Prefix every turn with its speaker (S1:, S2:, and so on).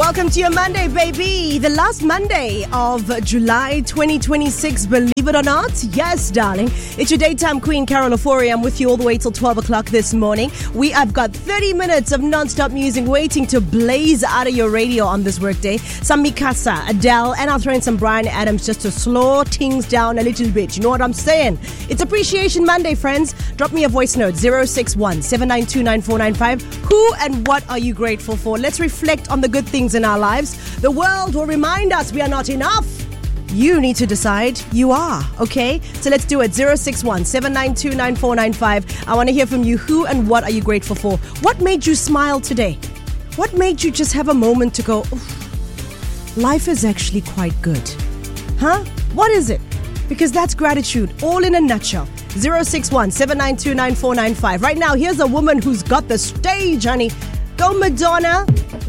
S1: Welcome to your Monday, baby. The last Monday of July 2026, believe it or not. Yes, darling. It's your daytime queen, Carol Ofori. I'm with you all the way till 12 o'clock this morning. We have got 30 minutes of non-stop music waiting to blaze out of your radio on this workday. Some Mikasa, Adele, and I'll throw in some Bryan Adams just to slow things down a little bit. You know what I'm saying? It's Appreciation Monday, friends. Drop me a voice note, 061-792-9495. Who and what are you grateful for? Let's reflect on the good things in our lives. The world will remind us we are not enough. You need to decide you are, okay? So let's do it. 061-792-9495. I want to hear from you. Who and what are you grateful for? What made you smile today? What made you just have a moment to go, life is actually quite good? Huh? What is it? Because that's gratitude, all in a nutshell. 061-792-9495. Right now, here's a woman who's got the stage, honey. Go, Madonna.